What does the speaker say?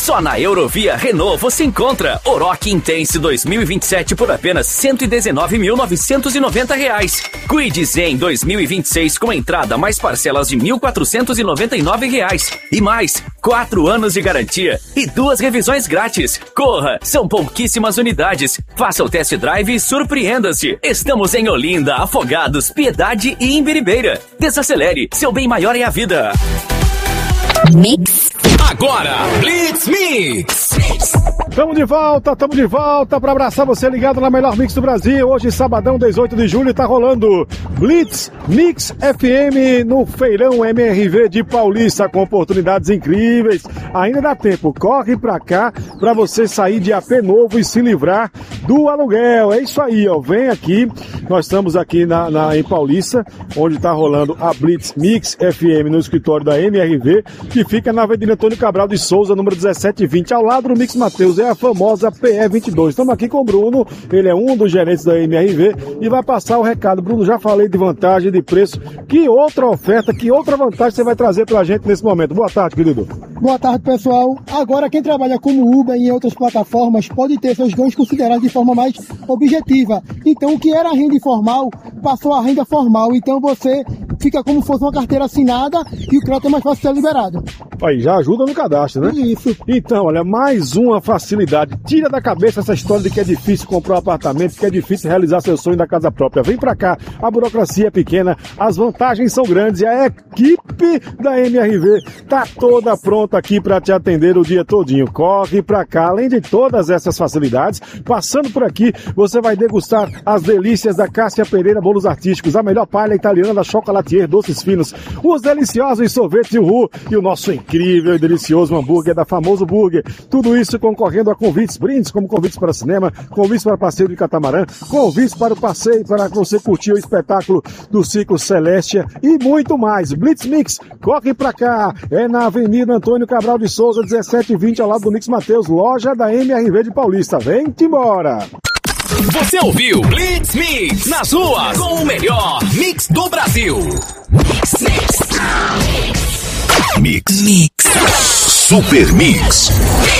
Só na Eurovia Renault você encontra Oroch Intense 2027 por apenas R$119.990. Kwid Zen 2026 com entrada mais parcelas de R$1.499. E mais, 4 anos de garantia e 2 revisões grátis. Corra, são pouquíssimas unidades. Faça o test drive e surpreenda-se. Estamos em Olinda, Afogados, Piedade e Imbiribeira. Desacelere, seu bem maior é a vida. Mix. Agora, Blitz Mix. Tamo de volta pra abraçar você ligado na melhor mix do Brasil. Hoje, sabadão, 18 de julho, tá rolando Blitz Mix FM no Feirão MRV de Paulista, com oportunidades incríveis. Ainda dá tempo, corre pra cá pra você sair de AP novo e se livrar do aluguel. É isso aí, ó, vem aqui. Nós estamos aqui em Paulista, onde tá rolando a Blitz Mix FM no escritório da MRV, que fica na Avenida Antônio Cabral de Souza, número 1720, ao lado do Mix Mateus, é a famosa PE22. Estamos aqui com o Bruno, ele é um dos gerentes da MRV e vai passar o recado. Bruno, já falei de vantagem, de preço. Que outra oferta, que outra vantagem você vai trazer pra gente nesse momento? Boa tarde, querido. Boa tarde, pessoal. Agora, quem trabalha como Uber e em outras plataformas pode ter seus ganhos considerados de forma mais objetiva. Então, o que era renda informal passou a renda formal. Então, você fica como se fosse uma carteira assinada e o crédito é mais fácil de ser liberado. Aí, já ajuda no cadastro, né? Isso. Então, olha, mais uma facilidade. Tira da cabeça essa história de que é difícil comprar um apartamento, que é difícil realizar seu sonho da casa própria. Vem pra cá, a burocracia é pequena, as vantagens são grandes e a equipe da MRV tá toda pronta aqui pra te atender o dia todinho. Corre pra cá, além de todas essas facilidades, passando por aqui, você vai degustar as delícias da Cássia Pereira Bolos Artísticos, a melhor palha italiana da Chocolatier, doces finos, os deliciosos sorvetes Uhu e o nosso incrível e delicioso hambúrguer da Famoso Burger. Tudo isso concorrendo a convites, brindes como convites para cinema, convites para passeio de catamarã, convites para o passeio para você curtir o espetáculo do Ciclo Celestia e muito mais. Blitz Mix, corre pra cá, é na Avenida Antônio Cabral de Souza, 1720, ao lado do Mix Mateus, loja da MRV de Paulista. Vem-te embora! Você ouviu Blitz Mix nas ruas com o melhor mix do Brasil. Mix. Super Mix.